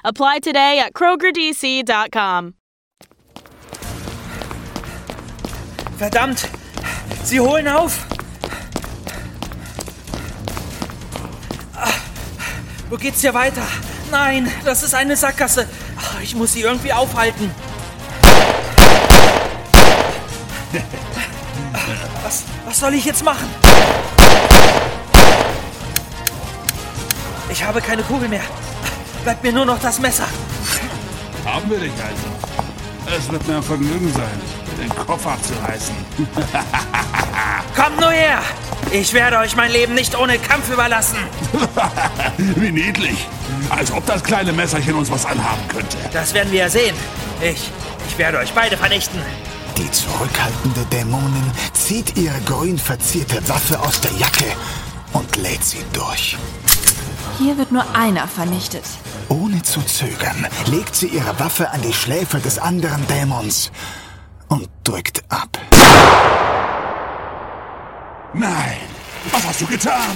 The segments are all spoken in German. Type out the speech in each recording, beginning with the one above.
Apply today at krogerdc.com. Verdammt! Sie holen auf! Wo geht's hier weiter? Nein, das ist eine Sackgasse. Ich muss sie irgendwie aufhalten. Was soll ich jetzt machen? Ich habe keine Kugel mehr. Bleibt mir nur noch das Messer. Haben wir dich also. Es wird mir ein Vergnügen sein, dir den Kopf abzureißen. Kommt nur her! Ich werde euch mein Leben nicht ohne Kampf überlassen. Wie niedlich. Als ob das kleine Messerchen uns was anhaben könnte. Das werden wir ja sehen. Ich werde euch beide vernichten. Die zurückhaltende Dämonin zieht ihre grün verzierte Waffe aus der Jacke und lädt sie durch. Hier wird nur einer vernichtet. Ohne zu zögern legt sie ihre Waffe an die Schläfe des anderen Dämons und drückt ab. Nein! Was hast du getan?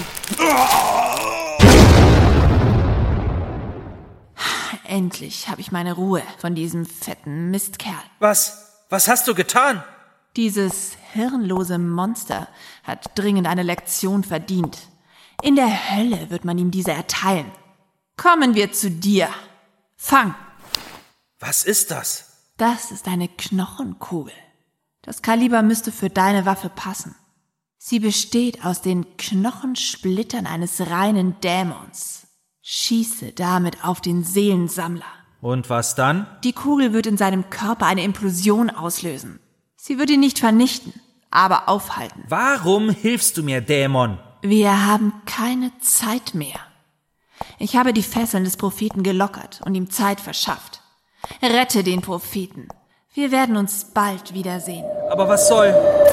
Endlich habe ich meine Ruhe von diesem fetten Mistkerl. Was hast du getan? Dieses hirnlose Monster hat dringend eine Lektion verdient. In der Hölle wird man ihm diese erteilen. Kommen wir zu dir. Fang! Was ist das? Das ist eine Knochenkugel. Das Kaliber müsste für deine Waffe passen. Sie besteht aus den Knochensplittern eines reinen Dämons. Schieße damit auf den Seelensammler. Und was dann? Die Kugel wird in seinem Körper eine Implosion auslösen. Sie wird ihn nicht vernichten, aber aufhalten. Warum hilfst du mir, Dämon? Wir haben keine Zeit mehr. Ich habe die Fesseln des Propheten gelockert und ihm Zeit verschafft. Rette den Propheten. Wir werden uns bald wiedersehen. Aber was soll...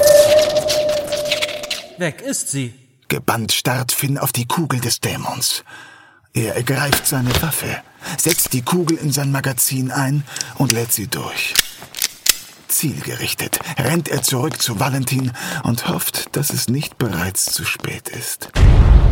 Weg ist sie. Gebannt starrt Finn auf die Kugel des Dämons. Er ergreift seine Waffe, setzt die Kugel in sein Magazin ein und lädt sie durch. Zielgerichtet rennt er zurück zu Valentin und hofft, dass es nicht bereits zu spät ist.